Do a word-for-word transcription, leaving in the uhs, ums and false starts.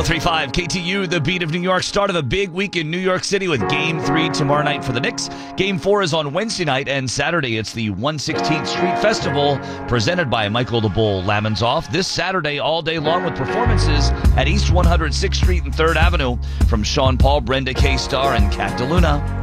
oh three point five K T U, the beat of New York. Start of a big week in New York City with Game three tomorrow night for the Knicks. Game four is on Wednesday night, and Saturday it's the one sixteenth Street Festival presented by Michael the Bull Lamonsoff. This Saturday all day long with performances at East one hundred sixth Street and third Avenue from Sean Paul, Brenda K. Starr, and Kat DeLuna.